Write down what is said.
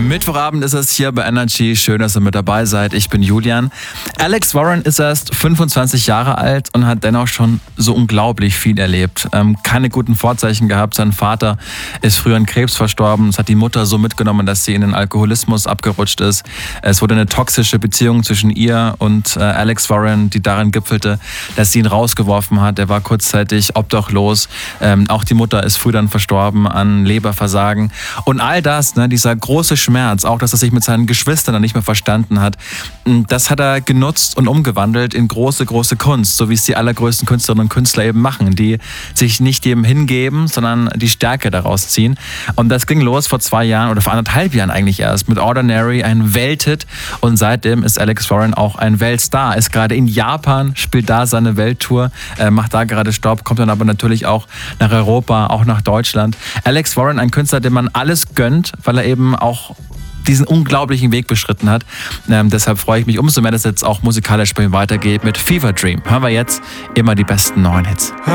Mittwochabend ist es hier bei Energy. Schön, dass ihr mit dabei seid. Ich bin Julian. Alex Warren ist erst 25 Jahre alt und hat dennoch schon so unglaublich viel erlebt. Keine guten Vorzeichen gehabt. Sein Vater ist früher an Krebs verstorben. Das hat die Mutter so mitgenommen, dass sie in den Alkoholismus abgerutscht ist. Es wurde eine toxische Beziehung zwischen ihr und Alex Warren, die darin gipfelte, dass sie ihn rausgeworfen hat. Er war kurzzeitig obdachlos. Auch die Mutter ist früh dann verstorben an Leberversagen. Und all das, dieser große Schmerz, auch dass er sich mit seinen Geschwistern dann nicht mehr verstanden hat, das hat er genutzt und umgewandelt in große, große Kunst, so wie es die allergrößten Künstlerinnen und Künstler eben machen, die sich nicht dem hingeben, sondern die Stärke daraus ziehen. Und das ging los vor 2 Jahren oder vor 1,5 Jahren eigentlich erst mit Ordinary, ein Welthit. Und seitdem ist Alex Warren auch ein Weltstar, ist gerade in Japan, spielt da seine Welttour, macht da gerade Stopp, kommt dann aber natürlich auch nach Europa, auch nach Deutschland. Alex Warren, ein Künstler, dem man alles gönnt, weil er eben auch diesen unglaublichen Weg beschritten hat. Deshalb freue ich mich umso mehr, dass es jetzt auch musikalisch bei ihm weitergeht mit Fever Dream. Hören wir jetzt immer die besten neuen Hits.